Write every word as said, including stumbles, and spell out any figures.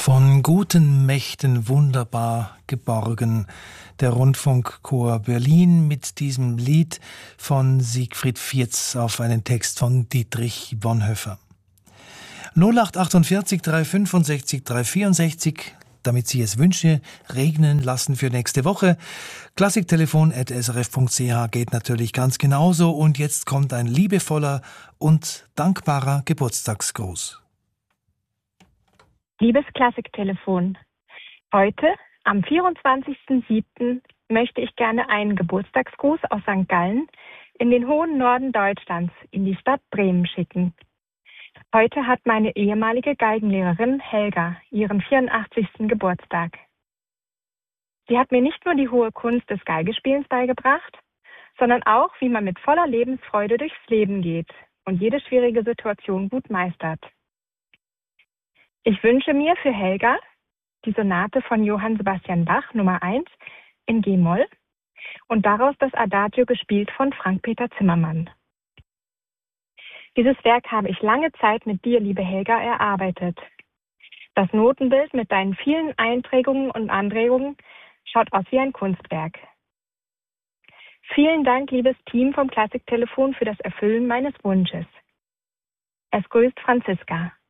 Von guten Mächten wunderbar geborgen. Der Rundfunkchor Berlin mit diesem Lied von Siegfried Vierz auf einen Text von Dietrich Bonhoeffer. null acht achtundvierzig drei fünfundsechzig drei vierundsechzig, damit Sie es Wünsche regnen lassen für nächste Woche. Klassiktelefon at s r f punkt c h geht natürlich ganz genauso. Und jetzt kommt ein liebevoller und dankbarer Geburtstagsgruß. Liebes Klassiktelefon, heute, am vierundzwanzigsten siebten möchte ich gerne einen Geburtstagsgruß aus Sankt Gallen in den hohen Norden Deutschlands, in die Stadt Bremen schicken. Heute hat meine ehemalige Geigenlehrerin Helga ihren vierundachtzigsten Geburtstag. Sie hat mir nicht nur die hohe Kunst des Geigespielens beigebracht, sondern auch, wie man mit voller Lebensfreude durchs Leben geht und jede schwierige Situation gut meistert. Ich wünsche mir für Helga die Sonate von Johann Sebastian Bach Nummer eins in G-Moll und daraus das Adagio gespielt von Frank-Peter Zimmermann. Dieses Werk habe ich lange Zeit mit dir, liebe Helga, erarbeitet. Das Notenbild mit deinen vielen Einprägungen und Anregungen schaut aus wie ein Kunstwerk. Vielen Dank, liebes Team vom Klassiktelefon, für das Erfüllen meines Wunsches. Es grüßt Franziska.